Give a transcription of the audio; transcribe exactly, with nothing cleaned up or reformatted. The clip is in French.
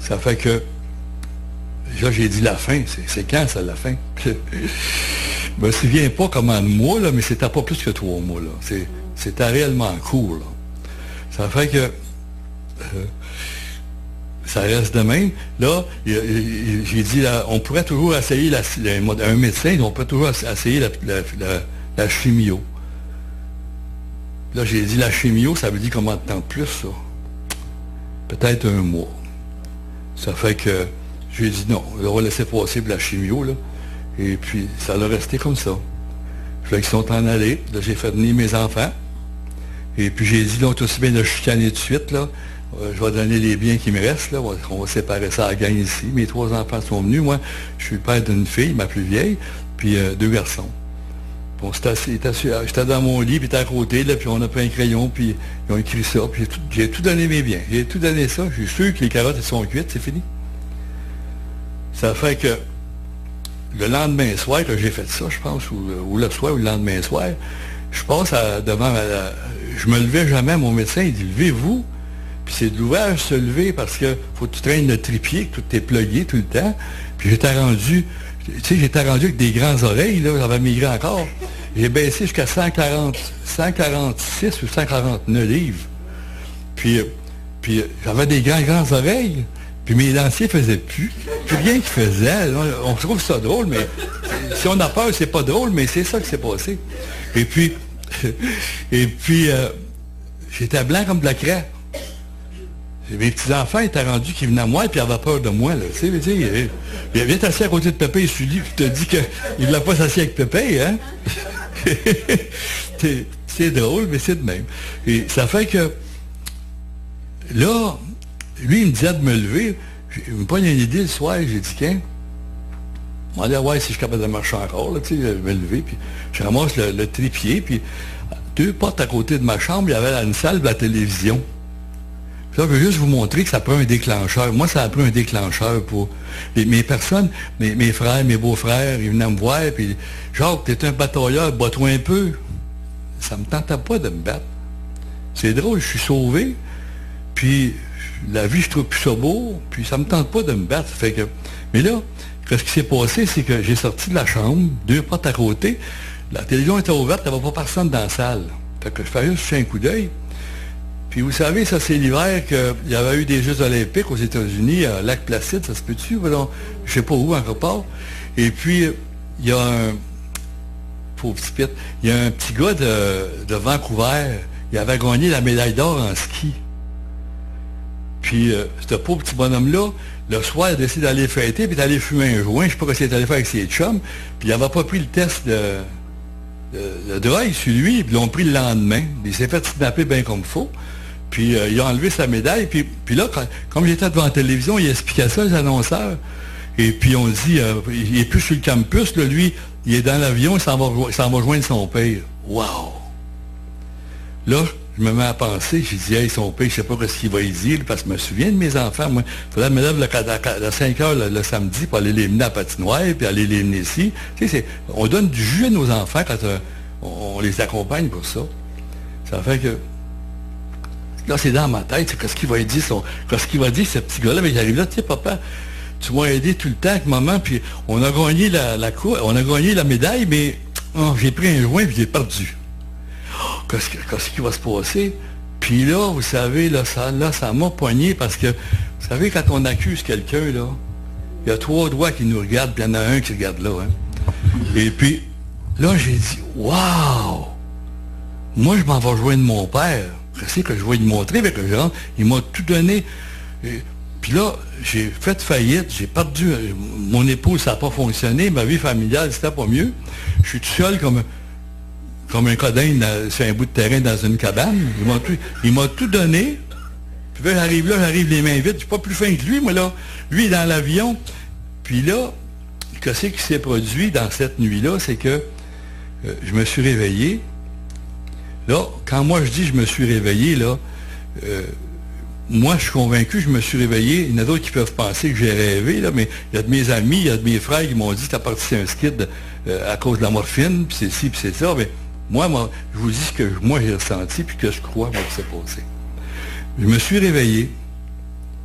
Ça fait que, là, j'ai dit la fin. C'est quand, ça, la fin? Je me souviens pas comment de mois, là, mais c'était pas plus que trois mois, là. C'était réellement court, là. Ça fait que, euh, ça reste de même. Là, j'ai dit, là, on pourrait toujours essayer, la, la, un médecin, on peut toujours essayer la, la, la, la chimio. Là, j'ai dit, la chimio, ça veut dire combien de temps de plus, ça? Peut-être un mois. Ça fait que, j'ai dit non, on va laisser passer pour la chimio, là. Et puis, ça l'a resté comme ça. Fait qu'ils sont en allés. Là, j'ai fait venir mes enfants. Et puis, j'ai dit, là, on est aussi bien de chicaner tout de suite, là. Euh, je vais donner les biens qui me restent, là. On va, on va séparer ça à la gang ici. Mes trois enfants sont venus. Moi, je suis le père d'une fille, ma plus vieille, puis euh, deux garçons. Bon, j'étais dans mon lit, puis j'étais à côté, là, puis on a pris un crayon, puis ils ont écrit ça, puis j'ai tout, tout donné mes biens. J'ai tout donné ça. Je suis sûr que les carottes, elles sont cuites, c'est fini. Ça fait que le lendemain soir que j'ai fait ça, je pense, ou, ou le soir ou le lendemain soir, je passe à, devant ma, la, je me levais jamais, mon médecin, il dit, levez-vous. Puis c'est de l'ouvrage se lever parce que faut que tu traînes le trépied, que tout est plugué tout le temps. Puis j'étais rendu, tu sais, j'étais rendu avec des grandes oreilles, là, j'avais migré encore. J'ai baissé jusqu'à cent quarante, cent quarante-six ou cent quarante-neuf livres. Puis, puis j'avais des grandes, grandes oreilles. Puis mes dentiers faisaient plus. Plus rien qu'ils faisaient. On trouve ça drôle, mais si on a peur, c'est pas drôle, mais c'est ça qui s'est passé. Et puis, et puis, euh, j'étais blanc comme de la craie. Mes petits-enfants étaient rendus qui venaient à moi et puis ils avaient peur de moi. Là. Tu sais, tu sais, il vient assis à côté de Pépé et Sully puis il te dit qu'il ne l'a pas assis avec Pépé, hein? C'est drôle, mais c'est de même. Et ça fait que là, lui, il me disait de me lever. Il me pogne une idée le soir, j'ai dit, tiens, je me demandais, ouais, si je suis capable de marcher encore, là, tu sais, je me lever, puis je ramasse le, le trépied, puis deux portes à côté de ma chambre, il y avait une salle de la télévision. Puis là, je veux juste vous montrer que ça prend un déclencheur. Moi, ça a pris un déclencheur pour les, mes personnes, mes, mes frères, mes beaux-frères, ils venaient me voir, puis Jacques, t'es un batailleur, bats-toi un peu. Ça me tentait pas de me battre. C'est drôle, je suis sauvé, puis la vie, je trouve plus ça beau, puis ça me tente pas de me battre. Fait que, mais là, ce qui s'est passé, c'est que j'ai sorti de la chambre, deux portes à côté, la télévision était ouverte, il n'y avait pas personne dans la salle. Fait que je fais juste jeter un coup d'œil. Puis vous savez, ça c'est l'hiver qu'il y avait eu des Jeux olympiques aux États-Unis, à Lac-Placide, ça se peut-tu? Voilà, je sais pas où, encore part. Et puis, il y a un... Pauvre petit pit, il y a un petit gars de, de Vancouver, il avait gagné la médaille d'or en ski. Puis, euh, ce pauvre petit bonhomme-là, le soir, il a décidé d'aller fêter, puis d'aller fumer un joint, je sais pas ce qu'il est allé faire avec ses chums, puis il n'avait pas pris le test de, de, de drogue sur lui, puis ils l'ont pris le lendemain. Il s'est fait snapper bien comme il faut. Puis euh, il a enlevé sa médaille. Puis, puis là, quand, comme j'étais devant la télévision, il expliquait ça, les annonceurs. Et puis on dit, euh, il est plus sur le campus, là, lui, il est dans l'avion, il s'en va, il s'en va rejoindre son père. Wow! Là, je me mets à penser, j'ai dit, hey, son père, je sais pas ce qu'il va y dire, parce que je me souviens de mes enfants, moi. Il fallait me lever à cinq heures le, le samedi pour aller les mener à la patinoire, puis aller les mener ici. Tu sais, on donne du jus à nos enfants quand euh, on, on les accompagne pour ça. Ça fait que là, c'est dans ma tête, c'est qu'est-ce qu'il va dire, son, qu'est-ce qu'il va dire, ce petit gars-là, mais j'arrive là, tu sais, papa, tu m'as aidé tout le temps avec maman, puis on a gagné la, la cour, on a gagné la médaille, mais oh, j'ai pris un joint, puis j'ai perdu. Oh, qu'est-ce, qu'est-ce qui va se passer? Puis là, vous savez, là, ça, là, ça m'a poigné, parce que, vous savez, quand on accuse quelqu'un, là, il y a trois doigts qui nous regardent, puis il y en a un qui regarde là, hein. Et puis, là, j'ai dit, waouh! Moi, je m'en vais rejoindre mon père. Je sais que je vais lui montrer, mais que je rentre, il m'a tout donné. Et, puis là, j'ai fait faillite, j'ai perdu, mon épouse, ça n'a pas fonctionné, ma vie familiale, c'était pas mieux. Je suis tout seul comme, comme un codin sur un bout de terrain dans une cabane. Il m'a tout, il m'a tout donné. Puis là, j'arrive là, j'arrive les mains vides, je suis pas plus fin que lui, moi là. Lui, dans l'avion. Puis là, qu'est-ce qui s'est produit dans cette nuit-là, c'est que euh, je me suis réveillé. Là, quand moi je dis je me suis réveillé, là, euh, moi je suis convaincu, je me suis réveillé. Il y en a d'autres qui peuvent penser que j'ai rêvé, là, mais il y a de mes amis, il y a de mes frères qui m'ont dit t'as parti un skid euh, à cause de la morphine, puis c'est ci, puis c'est ça. Mais moi, moi, je vous dis ce que moi j'ai ressenti, puis que je crois, moi, que c'est passé. Je me suis réveillé.